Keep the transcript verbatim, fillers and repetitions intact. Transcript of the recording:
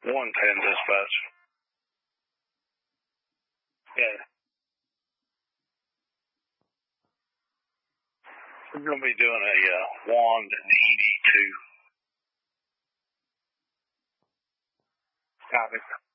one ten dispatch. Yeah. We're going to be doing a uh, wand and E D two. Copy.